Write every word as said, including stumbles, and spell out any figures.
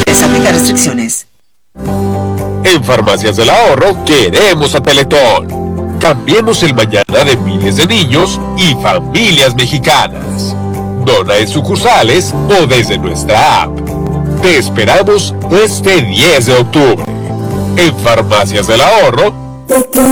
Se aplican restricciones. En Farmacias del Ahorro queremos a Teletón. Cambiemos el mañana de miles de niños y familias mexicanas. Dona en sucursales o desde nuestra app. Te esperamos este diez de octubre. En Farmacias del Ahorro.